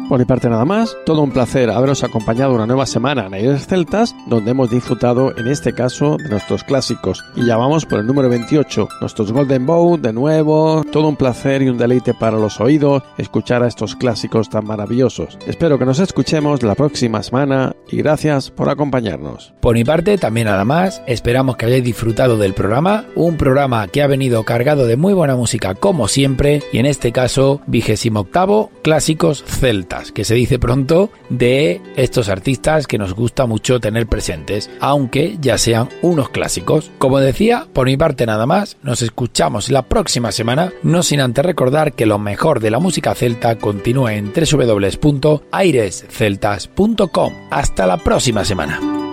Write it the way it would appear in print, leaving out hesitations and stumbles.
Por mi parte nada más, todo un placer haberos acompañado una nueva semana en Aires Celtas, donde hemos disfrutado en este caso de nuestros clásicos. Y ya vamos por el número 28, nuestros Golden Bow, de nuevo, todo un placer y un deleite para los oídos escuchar a estos clásicos tan maravillosos. Espero que nos escuchemos la próxima semana y gracias por acompañarnos. Por mi parte también nada más, esperamos que hayáis disfrutado del programa, un programa que ha venido cargado de muy buena música como siempre, y en este caso 28º Clásicos Celtas, que se dice pronto, de estos artistas que nos gusta mucho tener presentes, aunque ya sean unos clásicos. Como decía, por mi parte nada más, nos escuchamos la próxima semana, no sin antes recordar que lo mejor de la música celta continúa en www.airesceltas.com. Hasta la próxima semana.